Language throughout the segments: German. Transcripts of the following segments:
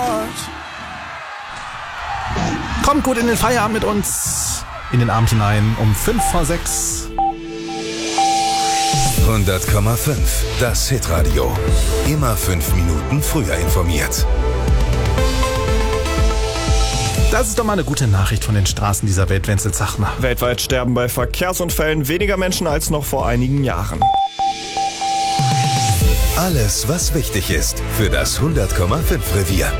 Kommt gut in den Feierabend mit uns, in den Abend hinein um 5:05. 100,5, das Hitradio. Immer 5 Minuten früher informiert. Das ist doch mal eine gute Nachricht von den Straßen dieser Welt, Wenzel Zachner. Weltweit sterben bei Verkehrsunfällen weniger Menschen als noch vor einigen Jahren. Alles, was wichtig ist für das 100,5 Revier.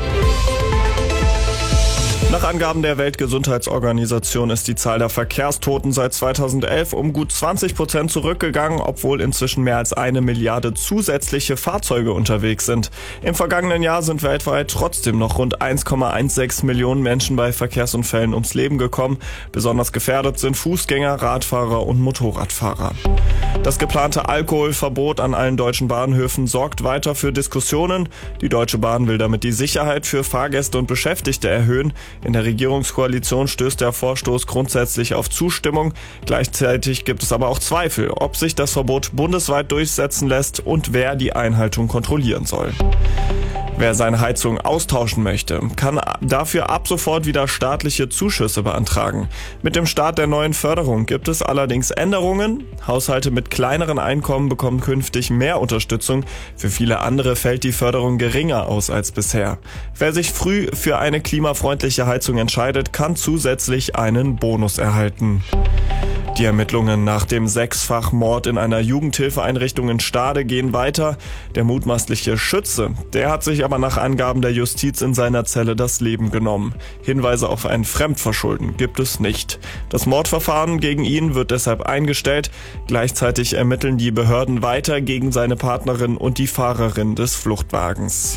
Nach Angaben der Weltgesundheitsorganisation ist die Zahl der Verkehrstoten seit 2011 um gut 20% zurückgegangen, obwohl inzwischen mehr als 1 Milliarde zusätzliche Fahrzeuge unterwegs sind. Im vergangenen Jahr sind weltweit trotzdem noch rund 1,16 Millionen Menschen bei Verkehrsunfällen ums Leben gekommen. Besonders gefährdet sind Fußgänger, Radfahrer und Motorradfahrer. Das geplante Alkoholverbot an allen deutschen Bahnhöfen sorgt weiter für Diskussionen. Die Deutsche Bahn will damit die Sicherheit für Fahrgäste und Beschäftigte erhöhen. In der Regierungskoalition stößt der Vorstoß grundsätzlich auf Zustimmung. Gleichzeitig gibt es aber auch Zweifel, ob sich das Verbot bundesweit durchsetzen lässt und wer die Einhaltung kontrollieren soll. Wer seine Heizung austauschen möchte, kann dafür ab sofort wieder staatliche Zuschüsse beantragen. Mit dem Start der neuen Förderung gibt es allerdings Änderungen. Haushalte mit kleineren Einkommen bekommen künftig mehr Unterstützung. Für viele andere fällt die Förderung geringer aus als bisher. Wer sich früh für eine klimafreundliche Heizung entscheidet, kann zusätzlich einen Bonus erhalten. Die Ermittlungen nach dem 6-fach-Mord in einer Jugendhilfeeinrichtung in Stade gehen weiter. Der mutmaßliche Schütze, der hat sich aber nach Angaben der Justiz in seiner Zelle das Leben genommen. Hinweise auf ein Fremdverschulden gibt es nicht. Das Mordverfahren gegen ihn wird deshalb eingestellt. Gleichzeitig ermitteln die Behörden weiter gegen seine Partnerin und die Fahrerin des Fluchtwagens.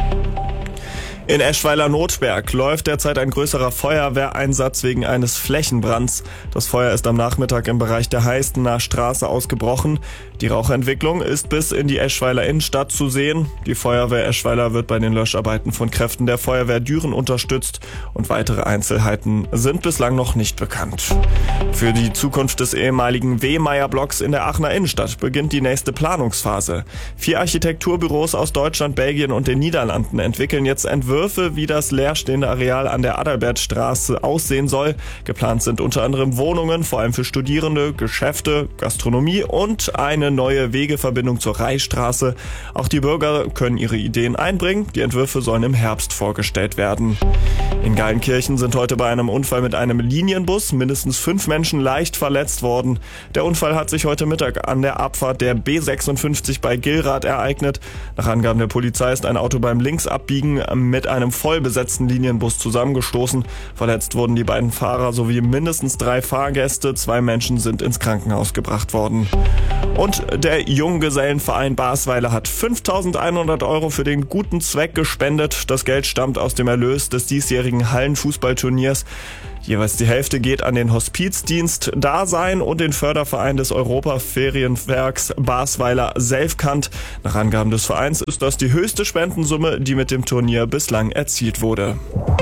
In Eschweiler-Notberg läuft derzeit ein größerer Feuerwehreinsatz wegen eines Flächenbrands. Das Feuer ist am Nachmittag im Bereich der Heistener Straße ausgebrochen. Die Rauchentwicklung ist bis in die Eschweiler Innenstadt zu sehen. Die Feuerwehr Eschweiler wird bei den Löscharbeiten von Kräften der Feuerwehr Düren unterstützt und weitere Einzelheiten sind bislang noch nicht bekannt. Für die Zukunft des ehemaligen Wehmeier-Blocks in der Aachener Innenstadt beginnt die nächste Planungsphase. 4 Architekturbüros aus Deutschland, Belgien und den Niederlanden entwickeln jetzt Entwürfe, wie das leerstehende Areal an der Adalbertstraße aussehen soll. Geplant sind unter anderem Wohnungen, vor allem für Studierende, Geschäfte, Gastronomie und eine neue Wegeverbindung zur Reichsstraße. Auch die Bürger können ihre Ideen einbringen. Die Entwürfe sollen im Herbst vorgestellt werden. In Geilenkirchen sind heute bei einem Unfall mit einem Linienbus mindestens 5 Menschen leicht verletzt worden. Der Unfall hat sich heute Mittag an der Abfahrt der B56 bei Gillrath ereignet. Nach Angaben der Polizei ist ein Auto beim Linksabbiegen mit einem voll besetzten Linienbus zusammengestoßen. Verletzt wurden die beiden Fahrer sowie mindestens 3 Fahrgäste. 2 Menschen sind ins Krankenhaus gebracht worden. Und der Junggesellenverein Basweiler hat 5.100 € für den guten Zweck gespendet. Das Geld stammt aus dem Erlös des diesjährigen Hallenfußballturniers. Jeweils die Hälfte geht an den Hospizdienst Dasein und den Förderverein des Europa-Ferienwerks Basweiler Selfkant. Nach Angaben des Vereins ist das die höchste Spendensumme, die mit dem Turnier bislang erzielt wurde.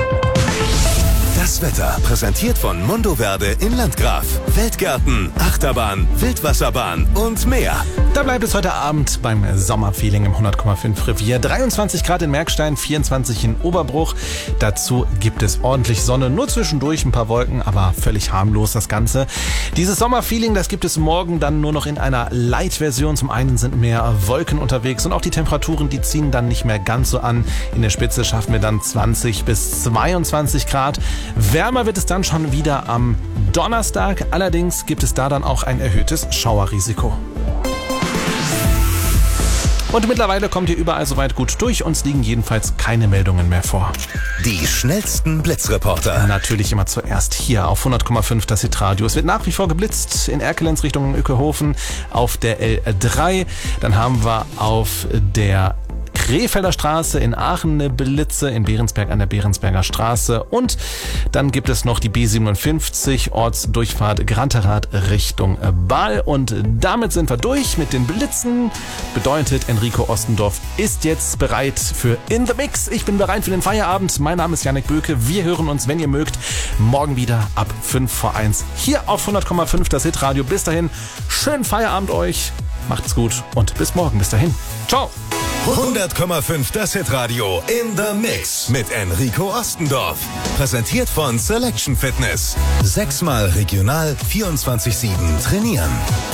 Das Wetter präsentiert von Mondoverde in Landgraf. Feldgärten, Achterbahn, Wildwasserbahn und mehr. Da bleibt es heute Abend beim Sommerfeeling im 100,5 Revier. 23 Grad in Merkstein, 24 in Oberbruch. Dazu gibt es ordentlich Sonne, nur zwischendurch ein paar Wolken, aber völlig harmlos das Ganze. Dieses Sommerfeeling, das gibt es morgen dann nur noch in einer Light-Version. Zum einen sind mehr Wolken unterwegs und auch die Temperaturen, die ziehen dann nicht mehr ganz so an. In der Spitze schaffen wir dann 20 bis 22 Grad. Wärmer wird es dann schon wieder am Donnerstag. Allerdings gibt es da dann auch ein erhöhtes Schauerrisiko. Und mittlerweile kommt ihr überall soweit gut durch. Uns liegen jedenfalls keine Meldungen mehr vor. Die schnellsten Blitzreporter. Natürlich immer zuerst hier auf 100,5 das Hitradio. Es wird nach wie vor geblitzt in Erkelenz Richtung Ückehofen auf der L3. Dann haben wir auf der Krefelder Straße in Aachen eine Blitze, in Behrensberg an der Behrensberger Straße und dann gibt es noch die B57 Ortsdurchfahrt Granterath Richtung Baal und damit sind wir durch mit den Blitzen. Bedeutet, Enrico Ostendorf ist jetzt bereit für In the Mix. Ich bin bereit für den Feierabend. Mein Name ist Jannik Böke. Wir hören uns, wenn ihr mögt, morgen wieder ab 5:05 hier auf 100,5 das Hitradio. Bis dahin, schönen Feierabend euch. Macht's gut und bis morgen. Bis dahin. Ciao. 100,5 das Hitradio in the Mix mit Enrico Ostendorf. Präsentiert von Selection Fitness. 6-mal regional 24/7 trainieren.